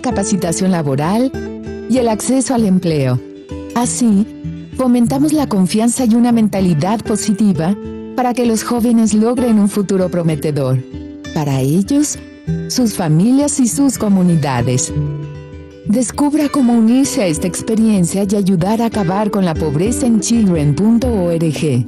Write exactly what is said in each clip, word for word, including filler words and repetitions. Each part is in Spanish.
capacitación laboral y el acceso al empleo. Así, fomentamos la confianza y una mentalidad positiva para que los jóvenes logren un futuro prometedor, para ellos, sus familias y sus comunidades. Descubra cómo unirse a esta experiencia y ayudar a acabar con la pobreza en children punto org.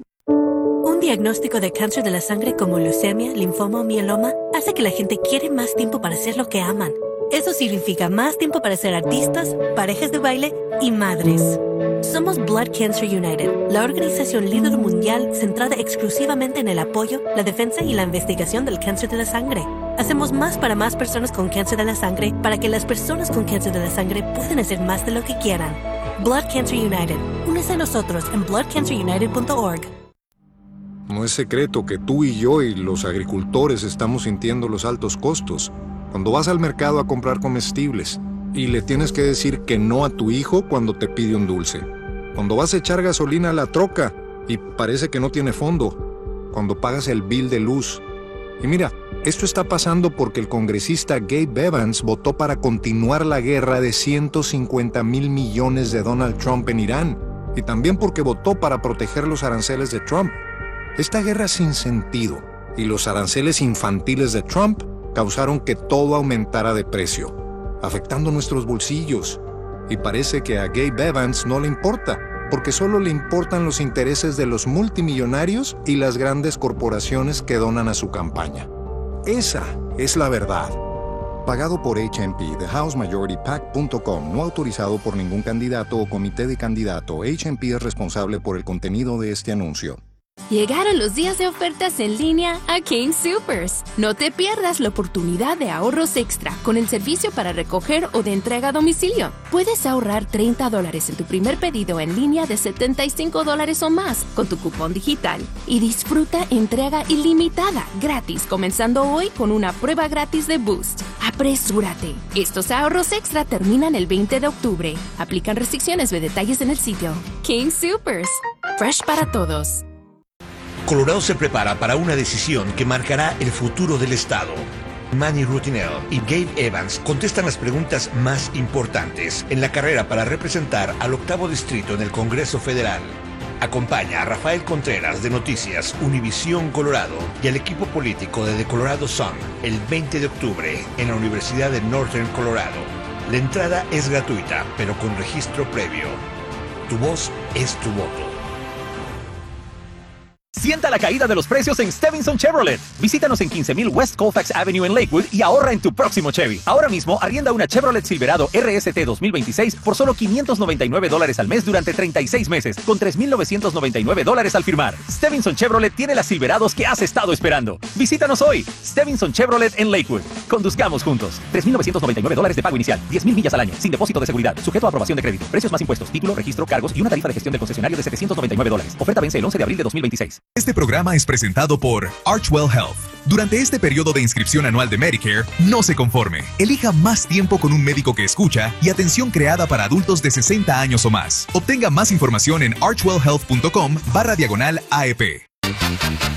Un diagnóstico de cáncer de la sangre como leucemia, linfoma o mieloma hace que la gente quiere más tiempo para hacer lo que aman. Eso significa más tiempo para ser artistas, parejas de baile y madres. Somos Blood Cancer United, la organización líder mundial centrada exclusivamente en el apoyo, la defensa y la investigación del cáncer de la sangre. Hacemos más para más personas con cáncer de la sangre para que las personas con cáncer de la sangre puedan hacer más de lo que quieran. Blood Cancer United. Únese a nosotros en blood cancer united punto org. No es secreto que tú y yo y los agricultores estamos sintiendo los altos costos. Cuando vas al mercado a comprar comestibles y le tienes que decir que no a tu hijo cuando te pide un dulce. Cuando vas a echar gasolina a la troca y parece que no tiene fondo. Cuando pagas el bill de luz. Y mira, esto está pasando porque el congresista Gabe Evans votó para continuar la guerra de ciento cincuenta mil millones de Donald Trump en Irán. Y también porque votó para proteger los aranceles de Trump. Esta guerra sin sentido y los aranceles infantiles de Trump causaron que todo aumentara de precio, afectando nuestros bolsillos. Y parece que a Gabe Evans no le importa, porque solo le importan los intereses de los multimillonarios y las grandes corporaciones que donan a su campaña. Esa es la verdad. Pagado por H M P de house majority pac punto com, no autorizado por ningún candidato o comité de candidato. H M P es responsable por el contenido de este anuncio. Llegaron los días de ofertas en línea a King Soopers. No te pierdas la oportunidad de ahorros extra con el servicio para recoger o de entrega a domicilio. Puedes ahorrar treinta dólares en tu primer pedido en línea de setenta y cinco dólares o más con tu cupón digital. Y disfruta entrega ilimitada, gratis, comenzando hoy con una prueba gratis de Boost. ¡Apresúrate! Estos ahorros extra terminan el veinte de octubre. Aplican restricciones, ve detalles en el sitio. King Soopers. Fresh para todos. Colorado se prepara para una decisión que marcará el futuro del estado. Manny Rutinel y Gabe Evans contestan las preguntas más importantes en la carrera para representar al octavo distrito en el Congreso Federal. Acompaña a Rafael Contreras de Noticias Univisión Colorado y al equipo político de The Colorado Sun el veinte de octubre en la Universidad de Northern Colorado. La entrada es gratuita, pero con registro previo. Tu voz es tu voto. Sienta la caída de los precios en Stevinson Chevrolet. Visítanos en quince mil West Colfax Avenue en Lakewood y ahorra en tu próximo Chevy. Ahora mismo arrienda una Chevrolet Silverado R S T dos mil veintiséis por solo quinientos noventa y nueve dólares al mes durante treinta y seis meses, con tres mil novecientos noventa y nueve dólares al firmar. Stevinson Chevrolet tiene las Silverados que has estado esperando. Visítanos hoy. Stevinson Chevrolet en Lakewood. Conduzcamos juntos. tres mil novecientos noventa y nueve dólares de pago inicial, diez mil millas al año, sin depósito de seguridad, sujeto a aprobación de crédito. Precios más impuestos, título, registro, cargos y una tarifa de gestión del concesionario de setecientos noventa y nueve dólares. Oferta vence el once de abril de dos mil veintiséis. Este programa es presentado por Archwell Health. Durante este periodo de inscripción anual de Medicare, no se conforme. Elija más tiempo con un médico que escucha y atención creada para adultos de sesenta años o más. Obtenga más información en archwell health punto com barra diagonal A E P.